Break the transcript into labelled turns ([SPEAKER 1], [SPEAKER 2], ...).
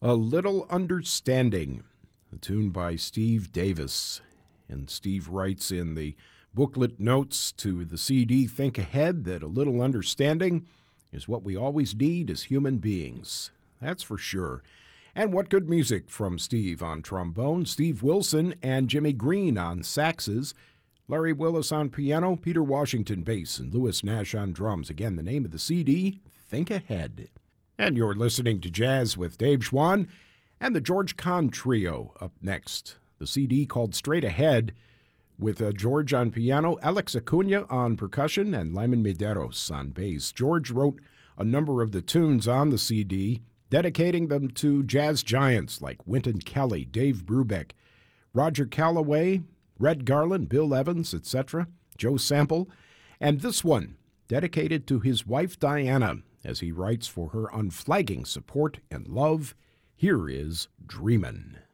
[SPEAKER 1] A Little Understanding, a tune by Steve Davis. And Steve writes in the booklet notes to the CD Think Ahead that a little understanding is what we always need as human beings. That's for sure. And what good music from Steve on trombone, Steve Wilson and Jimmy Green on saxes, Larry Willis on piano, Peter Washington bass, and Louis Nash on drums. Again, the name of the CD, Think Ahead. And you're listening to Jazz with Dave Schwann and the George Kahn Trio up next. The CD called Straight Ahead with George on piano, Alex Acuna on percussion, and Lyman Medeiros on bass. George wrote a number of the tunes on the CD, dedicating them to jazz giants like Wynton Kelly, Dave Brubeck, Roger Calloway, Red Garland, Bill Evans, etc., Joe Sample, and this one dedicated to his wife Diana, as he writes for her unflagging support and love. Here is Dreamin'.